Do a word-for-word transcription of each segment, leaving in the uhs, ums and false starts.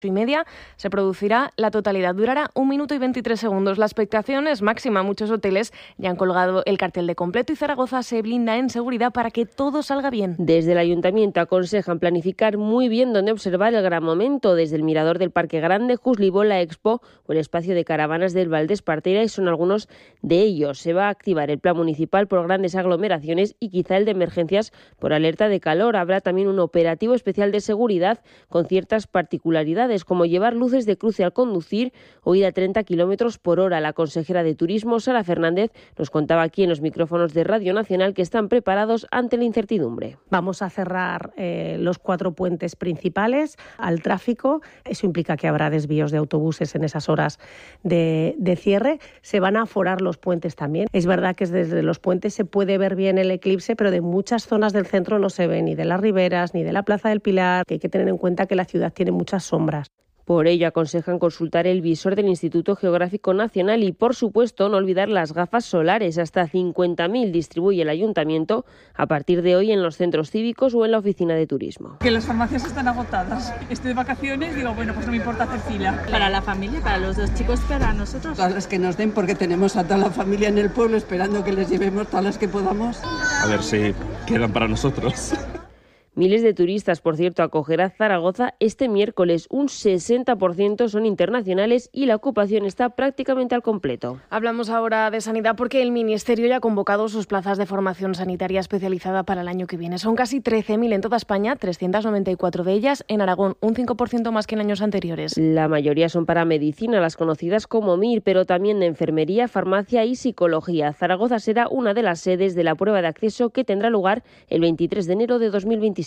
y media se producirá la totalidad. Durará un minuto y veintitrés segundos. La expectación es máxima. Muchos hoteles ya han colgado el cartel de completo y Zaragoza se blinda en seguridad para que todo salga bien. Desde el Ayuntamiento aconsejan planificar muy bien dónde observar el gran momento. Desde el mirador del Parque Grande, Juslibol, la Expo o el espacio de caravanas del Val de Espartera, y son algunos de ellos. Se va a activar el plan municipal por grandes aglomeraciones y quizá el de emergencias por alerta de calor. Habrá también un operativo especial de seguridad con ciertas particularidades, como llevar luces de cruce al conducir o ir a treinta kilómetros por hora. La consejera de Turismo, Sara Fernández, nos contaba aquí en los micrófonos de Radio Nacional que están preparados ante la incertidumbre. Vamos a cerrar eh, los cuatro puentes principales al tráfico. Eso implica que habrá desvíos de autobuses en esas horas de, de cierre. Se van a aforar los puentes también. Es verdad que desde los puentes se puede ver bien el eclipse, pero de muchas zonas del centro no se ve ni de las Riberas ni de la Plaza del Pilar, que hay que tener en cuenta que la ciudad tiene muchas sombras. Por ello, aconsejan consultar el visor del Instituto Geográfico Nacional y, por supuesto, no olvidar las gafas solares. Hasta cincuenta mil distribuye el Ayuntamiento a partir de hoy en los centros cívicos o en la oficina de turismo. Que las farmacias están agotadas. Estoy de vacaciones, digo, bueno, pues no me importa hacer fila. Para la familia, para los dos chicos, para nosotros. Todas las que nos den, porque tenemos a toda la familia en el pueblo esperando que les llevemos todas las que podamos. A ver si quedan para nosotros. Miles de turistas, por cierto, acogerá Zaragoza este miércoles. Un sesenta por ciento son internacionales y la ocupación está prácticamente al completo. Hablamos ahora de sanidad porque el Ministerio ya ha convocado sus plazas de formación sanitaria especializada para el año que viene. Son casi trece mil en toda España, trescientas noventa y cuatro de ellas en Aragón, un cinco por ciento más que en años anteriores. La mayoría son para medicina, las conocidas como M I R, pero también de enfermería, farmacia y psicología. Zaragoza será una de las sedes de la prueba de acceso que tendrá lugar el veintitrés de enero de dos mil veintisiete.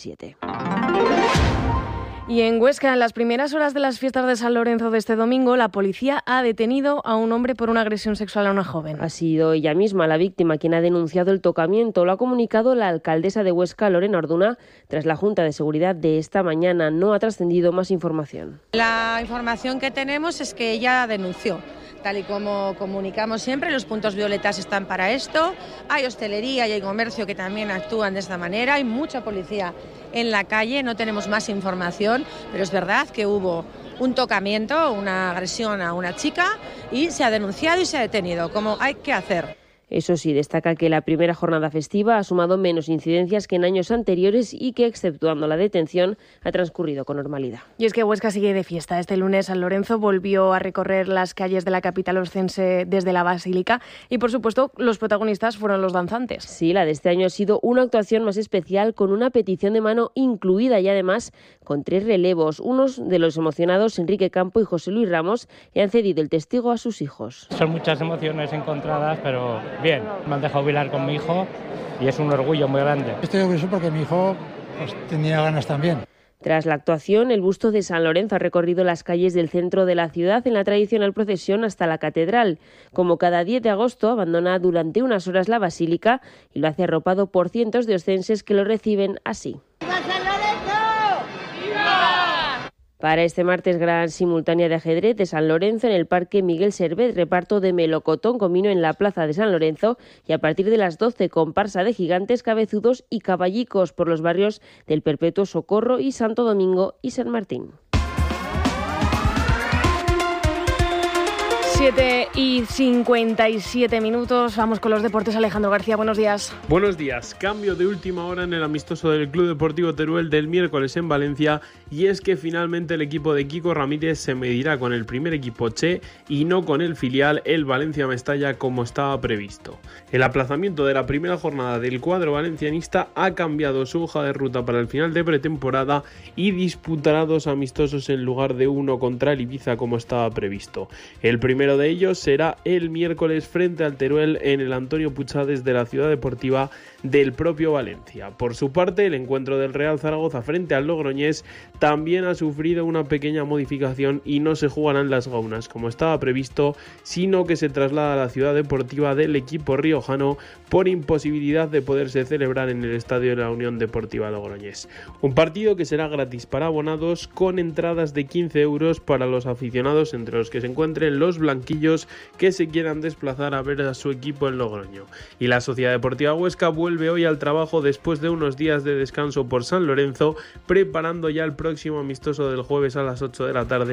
Y en Huesca, en las primeras horas de las fiestas de San Lorenzo de este domingo, la policía ha detenido a un hombre por una agresión sexual a una joven. Ha sido ella misma, la víctima, quien ha denunciado el tocamiento. Lo ha comunicado la alcaldesa de Huesca, Lorena Orduna, tras la Junta de Seguridad de esta mañana. No ha trascendido más información. La información que tenemos es que ella denunció. Tal y como comunicamos siempre, los puntos violetas están para esto. Hay hostelería y hay comercio que también actúan de esta manera. Hay mucha policía en la calle, no tenemos más información, pero es verdad que hubo un tocamiento, una agresión a una chica y se ha denunciado y se ha detenido, como hay que hacer. Eso sí, destaca que la primera jornada festiva ha sumado menos incidencias que en años anteriores y que, exceptuando la detención, ha transcurrido con normalidad. Y es que Huesca sigue de fiesta. Este lunes San Lorenzo volvió a recorrer las calles de la capital oscense desde la Basílica y, por supuesto, los protagonistas fueron los danzantes. Sí, la de este año ha sido una actuación más especial con una petición de mano incluida y además con tres relevos. Unos de los emocionados, Enrique Campo y José Luis Ramos, le han cedido el testigo a sus hijos. Son muchas emociones encontradas, pero bien, me han dejado bailar con mi hijo y es un orgullo muy grande. Estoy orgulloso porque mi hijo pues, tenía ganas también. Tras la actuación, el busto de San Lorenzo ha recorrido las calles del centro de la ciudad en la tradicional procesión hasta la catedral. Como cada diez de agosto, abandona durante unas horas la basílica y lo hace arropado por cientos de oscenses que lo reciben así. ¡Viva San Lorenzo! ¡Viva! Para este martes, gran simultánea de ajedrez de San Lorenzo en el Parque Miguel Servet, reparto de melocotón con vino en la Plaza de San Lorenzo y a partir de las doce comparsa de gigantes, cabezudos y caballicos por los barrios del Perpetuo Socorro y Santo Domingo y San Martín. siete y cincuenta y siete minutos. Vamos con los deportes. Alejandro García, buenos días. Buenos días. Cambio de última hora en el amistoso del Club Deportivo Teruel del miércoles en Valencia, y es que finalmente el equipo de Kiko Ramírez se medirá con el primer equipo Che y no con el filial, el Valencia Mestalla, como estaba previsto. El aplazamiento de la primera jornada del cuadro valencianista ha cambiado su hoja de ruta para el final de pretemporada y disputará dos amistosos en lugar de uno contra el Ibiza, como estaba previsto. El primero de ellos será el miércoles frente al Teruel en el Antonio Puchades de la Ciudad Deportiva del propio Valencia. Por su parte, el encuentro del Real Zaragoza frente al Logroñés también ha sufrido una pequeña modificación y no se jugarán las gaunas como estaba previsto, sino que se traslada a la Ciudad Deportiva del equipo riojano por imposibilidad de poderse celebrar en el estadio de la Unión Deportiva Logroñés. Un partido que será gratis para abonados con entradas de quince euros para los aficionados, entre los que se encuentren los blanquiazules loquillos que se quieran desplazar a ver a su equipo en Logroño. Y la Sociedad Deportiva Huesca vuelve hoy al trabajo después de unos días de descanso por San Lorenzo, preparando ya el próximo amistoso del jueves a las ocho de la tarde